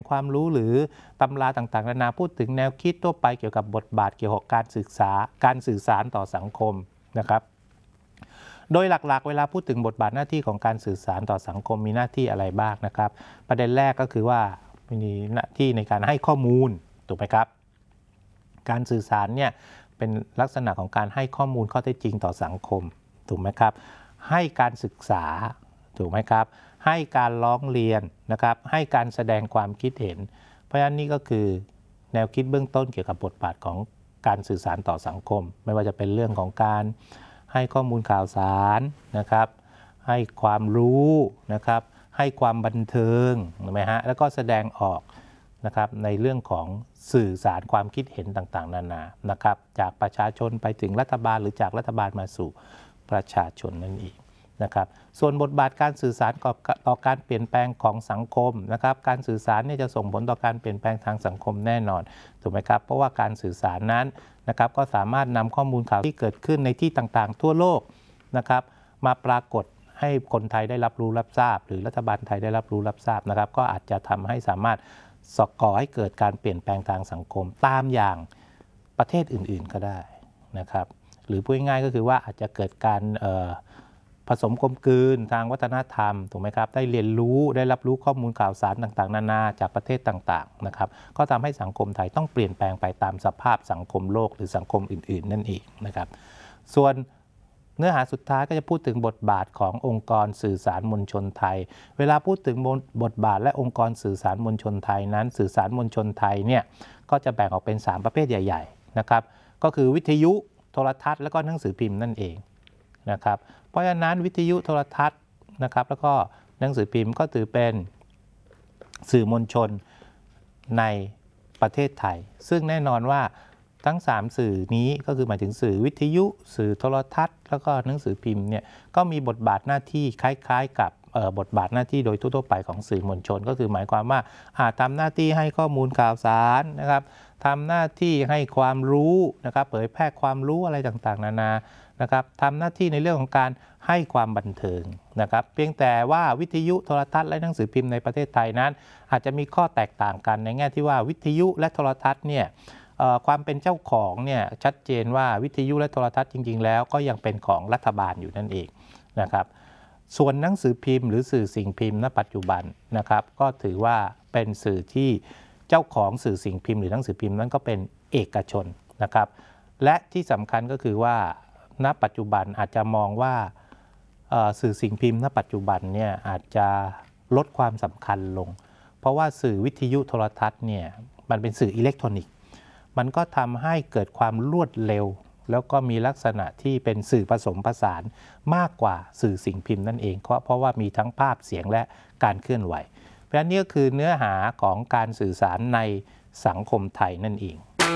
ความรู้หรือตำราต่างๆนานาพูดถึงแนวคิดทั่วไปเกี่ยวกับบทบาทเกี่ยวกับการสื่อสารต่อสังคมนะครับโดยหลักๆเวลาพูดถึงบทบาทหน้าที่ของการสื่อสารต่อสังคมมีหน้าที่อะไรบ้างนะครับประเด็นแรกก็คือว่ามีหน้าที่ในการให้ข้อมูลถูกไหมครับการสื่อสารเนี่ยเป็นลักษณะของการให้ข้อมูลข้อเท็จจริงต่อสังคมถูกไหมครับให้การศึกษาถูกไหมครับให้การร้องเรียนนะครับให้การแสดงความคิดเห็นเพราะฉะนั้นนี่ก็คือแนวคิดเบื้องต้นเกี่ยวกับบทบาทของการสื่อสารต่อสังคมไม่ว่าจะเป็นเรื่องของการให้ข้อมูลข่าวสารนะครับให้ความรู้นะครับให้ความบันเทิงถูกไหมฮะแล้วก็แสดงออกนะครับในเรื่องของสื่อสารความคิดเห็นต่างๆนานานะครับจากประชาชนไปถึงรัฐบาลหรือจากรัฐบาลมาสู่ประชาชนนั่นเองนะครับส่วนบทบาทการสื่อสารต่อการเปลี่ยนแปลงของสังคมนะครับการสื่อสารเนี่ยจะส่งผลต่อการเปลี่ยนแปลงทางสังคมแน่นอนถูกไหมครับเพราะว่าการสื่อสารนั้นนะครับก็สามารถนำข้อมูลข่าวที่เกิดขึ้นในที่ต่างๆทั่วโลกนะครับมาปรากฏให้คนไทยได้รับรู้รับทราบหรือรัฐบาลไทยได้รับรู้รับทราบนะครับก็อาจจะทำให้สามารถก่อให้เกิดการเปลี่ยนแปลงทางสังคมตามอย่างประเทศอื่นๆก็ได้นะครับหรือพูดง่ายๆก็คือว่าอาจจะเกิดการผสมกลมกลืนทางวัฒนธรรมถูกไหมครับได้เรียนรู้ได้รับรู้ข้อมูลข่าวสารต่างๆนานาจากประเทศต่างๆนะครับก็ทำให้สังคมไทยต้องเปลี่ยนแปลงไปตามสภาพสังคมโลกหรือสังคมอื่นๆนั่นเองนะครับส่วนเนื้อหาสุดท้ายก็จะพูดถึงบทบาทขององค์กรสื่อสารมวลชนไทยเวลาพูดถึงบทบาทและองค์กรสื่อสารมวลชนไทยนั้นสื่อสารมวลชนไทยเนี่ยก็จะแบ่งออกเป็น3ประเภทใหญ่ๆนะครับก็คือวิทยุโทรทัศน์และก็หนังสือพิมพ์นั่นเองนะครับเพราะฉะนั้นวิทยุโทรทัศน์นะครับแล้วก็หนังสือพิมพ์ก็ถือเป็นสื่อมวลชนในประเทศไทยซึ่งแน่นอนว่าทั้ง3สื่อนี้ก็คือหมายถึงสื่อวิทยุสื่อโทรทัศน์แล้วก็หนังสือพิมพ์เนี่ยก็มีบทบาทหน้าที่คล้ายๆกับบทบาทหน้าที่โดยทั่วไปของสื่อมวลชนก็คือหมายความว่าทำหน้าที่ให้ข้อมูลข่าวสารนะครับทำหน้าที่ให้ความรู้นะครับเผยแพร่ความรู้อะไรต่างๆนานานะครับทำหน้าที่ในเรื่องของการให้ความบันเทิงนะครับเพียงแต่ว่าวิทยุโทรทัศน์และหนังสือพิมพ์ในประเทศไทยนั้นอาจจะมีข้อแตกต่างกันในแง่ที่ว่าวิทยุและโทรทัศน์เนี่ยความเป็นเจ้าของเนี่ยชัดเจนว่าวิทยุและโทรทัศน์จริงๆแล้วก็ยังเป็นของรัฐบาลอยู่นั่นเองนะครับส่วนหนังสือพิมพ์หรือสื่อสิ่งพิมพ์ณปัจจุบันนะครับก็ถือว่าเป็นสื่อที่เจ้าของสื่อสิ่งพิมพ์หรือหนังสือพิมพ์นั้นก็เป็นเอกชนนะครับและที่สำคัญก็คือว่าณปัจจุบันอาจจะมองว่าสื่อสิ่งพิมพ์ณปัจจุบันเนี่ยอาจจะลดความสำคัญลงเพราะว่าสื่อวิทยุโทรทัศน์เนี่ยมันเป็นสื่ออิเล็กทรอนิกส์มันก็ทำให้เกิดความรวดเร็วแล้วก็มีลักษณะที่เป็นสื่อผสมผสานมากกว่าสื่อสิ่งพิมพ์นั่นเองเพราะว่ามีทั้งภาพเสียงและการเคลื่อนไหวเพราะฉะนั้นนี่ก็คือเนื้อหาของการสื่อสารในสังคมไทยนั่นเอง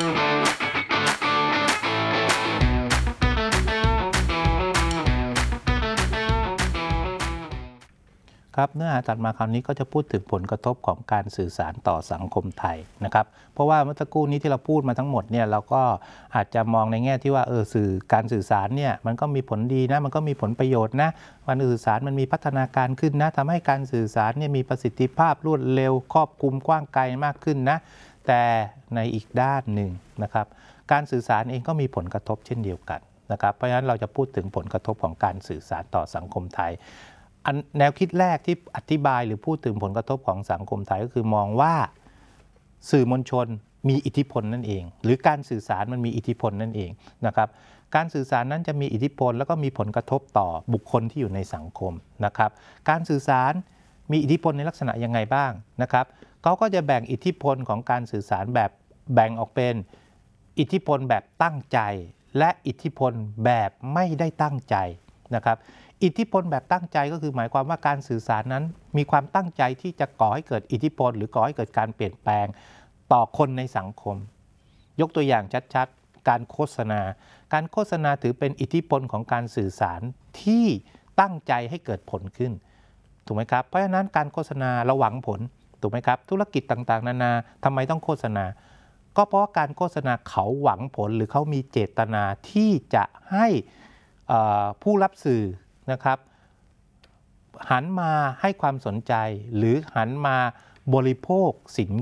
ครับเนื้อหาถัดมาคราวนี้ก็จะพูดถึงผลกระทบของการสื่อสารต่อสังคมไทยนะครับเพราะว่าเมื่อสักครู่นี้ที่เราพูดมาทั้งหมดเนี่ยเราก็อาจจะมองในแง่ที่ว่าการสื่อสารเนี่ยมันก็มีผลดีนะมันก็มีผลประโยชน์นะการสื่อสารมันมีพัฒนาการขึ้นนะทำให้การสื่อสารเนี่ยมีประสิทธิภาพรวดเร็วครอบคลุมกว้างไกลมากขึ้นนะแต่ในอีกด้านหนึ่งนะครับการสื่อสารเองก็มีผลกระทบเช่นเดียวกันนะครับเพราะฉะนั้นเราจะพูดถึงผลกระทบของการสื่อสารต่อสังคมไทยแนวคิดแรกที่อธิบายหรือพูดถึงผลกระทบของสังคมไทยก็คือมองว่าสื่อมวลชนมีอิทธิพลนั่นเองหรือการสื่อสารมันมีอิทธิพลนั่นเองนะครับการสื่อสารนั้นจะมีอิทธิพลแล้วก็มีผลกระทบต่อบุคคลที่อยู่ในสังคมนะครับการสื่อสารมีอิทธิพลในลักษณะยังไงบ้างนะครับเขาก็จะแบ่งอิทธิพลของการสื่อสารแบบแบ่งออกเป็นอิทธิพลแบบตั้งใจและอิทธิพลแบบไม่ได้ตั้งใจนะครับอิทธิพลแบบตั้งใจก็คือหมายความว่าการสื่อสารนั้นมีความตั้งใจที่จะก่อให้เกิดอิทธิพลหรือก่อให้เกิดการเปลี่ยนแปลงต่อคนในสังคมยกตัวอย่างชัดๆการโฆษณาถือเป็นอิทธิพลของการสื่อสารที่ตั้งใจให้เกิดผลขึ้นถูกไหมครับเพราะฉะนั้นการโฆษณาเราหวังผลถูกไหมครับธุรกิจต่างๆนานาทำไมต้องโฆษณาก็เพราะการโฆษณาเขาหวังผลหรือเขามีเจตนาที่จะให้ผู้รับสื่อนะครับหันมาให้ความสนใจหรือหันมาบริโภคสิน